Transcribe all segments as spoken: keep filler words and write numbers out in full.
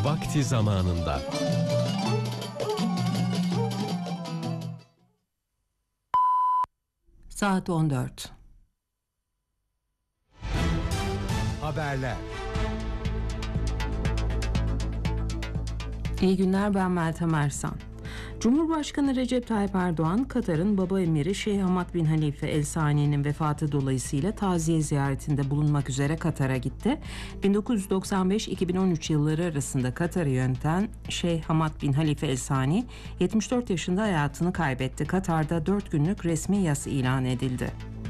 Vakti zamanında. Saat on dört. Haberler. İyi günler, ben Meltem Ersan. Cumhurbaşkanı Recep Tayyip Erdoğan, Katar'ın baba emiri Şeyh Hamad bin Halife El Sani'nin vefatı dolayısıyla taziye ziyaretinde bulunmak üzere Katar'a gitti. bin dokuz yüz doksan beş iki bin on üç yılları arasında Katar'ı yöneten Şeyh Hamad bin Halife El Sani, yetmiş dört yaşında hayatını kaybetti. Katar'da dört günlük resmi yas ilan edildi.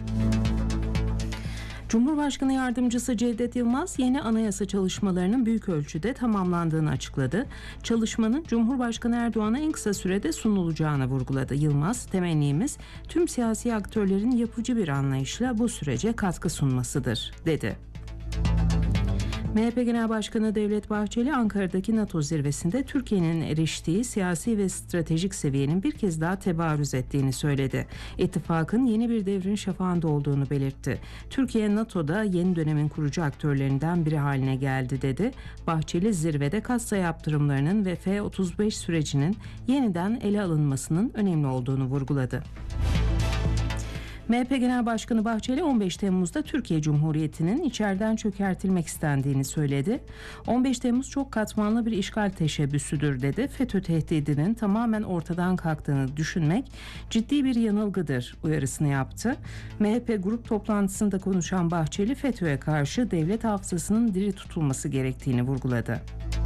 Cumhurbaşkanı Yardımcısı Cevdet Yılmaz yeni anayasa çalışmalarının büyük ölçüde tamamlandığını açıkladı. Çalışmanın Cumhurbaşkanı Erdoğan'a en kısa sürede sunulacağını vurguladı. Yılmaz, temennimiz tüm siyasi aktörlerin yapıcı bir anlayışla bu sürece katkı sunmasıdır, dedi. M H P Genel Başkanı Devlet Bahçeli, Ankara'daki NATO zirvesinde Türkiye'nin eriştiği siyasi ve stratejik seviyenin bir kez daha tebarüz ettiğini söyledi. İttifakın yeni bir devrin şafağında olduğunu belirtti. Türkiye, NATO'da yeni dönemin kurucu aktörlerinden biri haline geldi, dedi. Bahçeli, zirvede kassa yaptırımlarının ve F otuz beş sürecinin yeniden ele alınmasının önemli olduğunu vurguladı. M H P Genel Başkanı Bahçeli, on beş Temmuz'da Türkiye Cumhuriyeti'nin içeriden çökertilmek istendiğini söyledi. on beş Temmuz çok katmanlı bir işgal teşebbüsüdür, dedi. FETÖ tehdidinin tamamen ortadan kalktığını düşünmek ciddi bir yanılgıdır uyarısını yaptı. M H P grup toplantısında konuşan Bahçeli, FETÖ'ye karşı devlet hafızasının diri tutulması gerektiğini vurguladı.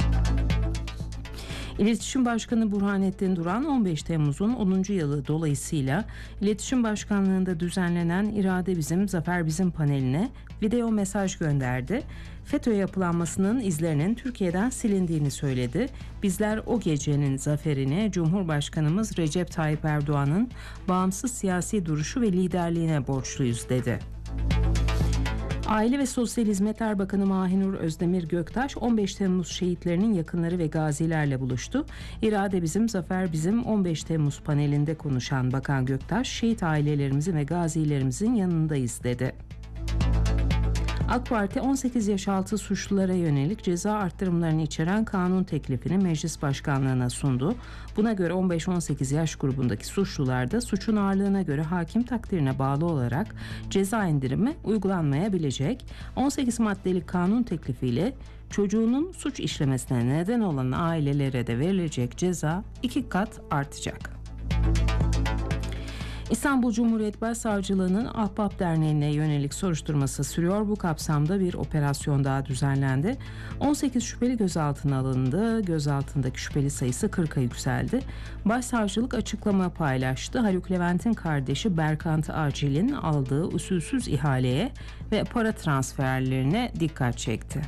İletişim Başkanı Burhanettin Duran, on beş Temmuz'un onuncu yılı dolayısıyla İletişim Başkanlığı'nda düzenlenen İrade Bizim, Zafer Bizim paneline video mesaj gönderdi. FETÖ yapılanmasının izlerinin Türkiye'den silindiğini söyledi. Bizler o gecenin zaferini Cumhurbaşkanımız Recep Tayyip Erdoğan'ın bağımsız siyasi duruşu ve liderliğine borçluyuz, dedi. Aile ve Sosyal Hizmetler Bakanı Mahinur Özdemir Göktaş, on beş Temmuz şehitlerinin yakınları ve gazilerle buluştu. İrade Bizim, Zafer Bizim on beş Temmuz panelinde konuşan Bakan Göktaş, şehit ailelerimizin ve gazilerimizin yanındayız, dedi. AK Parti, on sekiz yaş altı suçlulara yönelik ceza arttırımlarını içeren kanun teklifini meclis başkanlığına sundu. Buna göre on beş on sekiz yaş grubundaki suçlularda suçun ağırlığına göre hakim takdirine bağlı olarak ceza indirimi uygulanmayabilecek. on sekiz maddelik kanun teklifiyle çocuğunun suç işlemesine neden olan ailelere de verilecek ceza iki kat artacak. İstanbul Cumhuriyet Başsavcılığı'nın Ahbap Derneği'ne yönelik soruşturması sürüyor. Bu kapsamda bir operasyon daha düzenlendi. on sekiz şüpheli gözaltına alındı. Gözaltındaki şüpheli sayısı kırka yükseldi. Başsavcılık açıklama paylaştı. Haluk Levent'in kardeşi Berkant Acil'in aldığı usulsüz ihaleye ve para transferlerine dikkat çekti.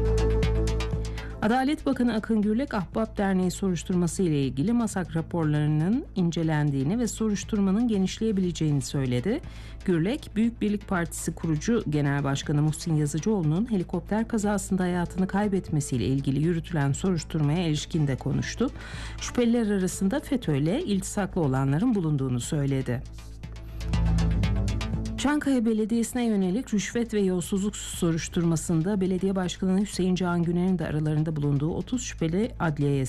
Adalet Bakanı Akın Gürlek, Ahbap Derneği soruşturması ile ilgili MASAK raporlarının incelendiğini ve soruşturmanın genişleyebileceğini söyledi. Gürlek, Büyük Birlik Partisi kurucu Genel Başkanı Muhsin Yazıcıoğlu'nun helikopter kazasında hayatını kaybetmesiyle ilgili yürütülen soruşturmaya ilişkin de konuştu. Şüpheliler arasında FETÖ ile iltisaklı olanların bulunduğunu söyledi. Çankaya Belediyesi'ne yönelik rüşvet ve yolsuzluk soruşturmasında Belediye Başkanı Hüseyin Can Güner'in de aralarında bulunduğu otuz şüpheli adliyeye